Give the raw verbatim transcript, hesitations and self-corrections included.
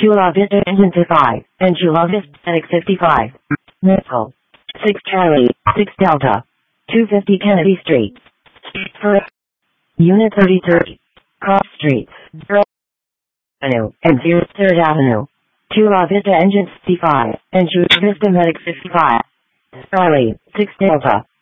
Chula Vista Engine fifty-five, and Chula Vista Medic fifty-five. Missile. six Charlie, six Delta. two fifty Kennedy Street. For Unit thirty-three. Cross Streets. Avenue, and third Avenue. Chula Vista Engine fifty-five, and Chula Vista Medic fifty-five. Charlie, six Delta.